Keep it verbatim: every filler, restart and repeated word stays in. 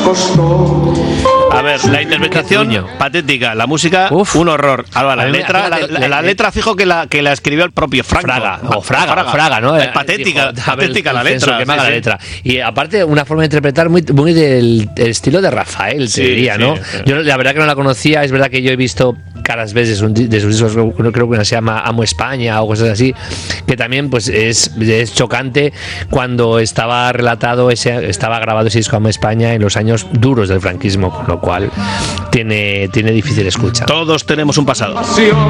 A ver, la interpretación patética, la música, uf, un horror. Ahora, la letra, la, la, la letra fijo que la que la escribió el propio Franco. Fraga, o Fraga, Fraga, Fraga, ¿no? Es patética, dijo, patética la letra. Que sí, sí. La letra. Y aparte, una forma de interpretar muy, muy del estilo de Rafael, te sí, diría, ¿no? Sí, sí. Yo la verdad que no la conocía, es verdad que yo he visto caras veces de sus discos, creo que una se llama Amo España o cosas así, que también pues es, es chocante cuando estaba relatado, ese, estaba grabado ese disco Amo España en los años duros del franquismo, con lo cual tiene, tiene difícil escucha. Todos tenemos un pasado.